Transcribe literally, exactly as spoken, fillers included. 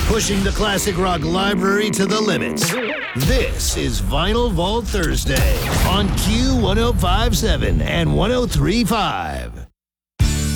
Pushing the classic rock library to the limits. This is Vinyl Vault Thursday on Q one oh five point seven and one oh three point five.